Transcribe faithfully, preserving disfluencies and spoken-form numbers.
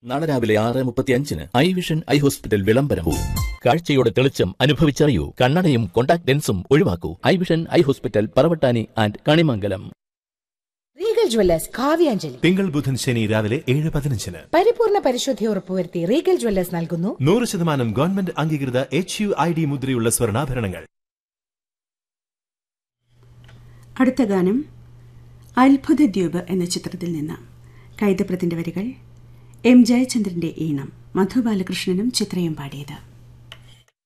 നാളെ രാവിലെ ആറ് മുപ്പത്തി അഞ്ചിന് ഐ വിഷൻ ഐ ഹോസ്പിറ്റൽ വിളംബരവും. കാഴ്ചയുടെ തെളിച്ചം അനുഭവിച്ചറിയൂ. കണ്ണടയും contact ലെൻസും ഒഴിവാക്കൂ. I vision eye hospital, Paravattani and Kanimangalam. Regal Jewellers Kavyanjali തിങ്കൾ ബുധൻ ശനി രാവിലെ ഏഴ് പതിനഞ്ചിന് പരിപൂർണ പരിശുദ്ധി ഉറപ്പുവരുത്തി റീഗൽ ജ്വല്ലേഴ്സ് നൽകുന്നു നൂറ് ശതമാനം ഗവൺമെന്റ് അംഗീകൃത എച്ച് യു ഐ ഡി മുദ്രയുള്ള സ്വർണ്ണാഭരണങ്ങൾ. അടുത്ത ഗാനം അത്ഭുത ദ്വീപ് എന്ന ചിത്രത്തിൽ നിന്ന്. കൈതപ്രത്തിന്റെ വരികൾ, എം ജയചന്ദ്രന്റെ ഈണം, മധു ബാലകൃഷ്ണനും ചിത്രയും പാടിയത്.